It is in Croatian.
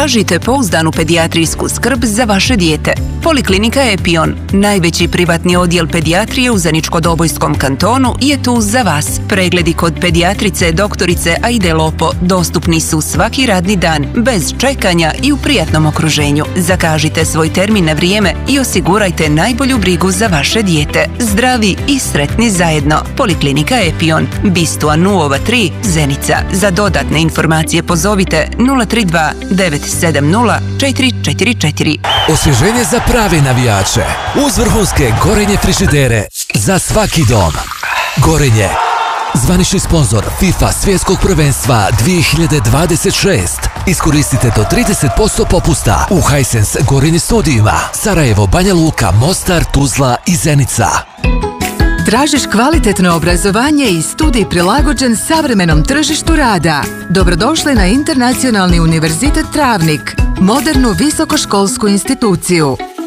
Tražite pouzdanu pedijatrijsku skrb za vaše dijete. Poliklinika Epion, najveći privatni odjel pedijatrije u Zeničko-Dobojskom kantonu, je tu za vas. Pregledi kod pedijatrice doktorice Aide Lopo dostupni su svaki radni dan, bez čekanja i u prijatnom okruženju. Zakažite svoj termin na vrijeme i osigurajte najbolju brigu za vaše dijete. Zdravi i sretni zajedno. Poliklinika Epion, Bistua Nuova 3, Zenica. Za dodatne informacije pozovite 032 970 444. Osvježenje za prave navijače. Uz vrhunske Gorenje frižidere. Za svaki dom. Gorenje. Zvanični sponzor FIFA svjetskog prvenstva 2026. Iskoristite do 30% popusta u Hisense Gorenje studijima Sarajevo, Banja Luka, Mostar, Tuzla i Zenica. Tražiš kvalitetno obrazovanje i studij prilagođen savremenom tržištu rada? Dobrodošli na Internacionalni univerzitet Travnik, modernu visokoškolsku instituciju.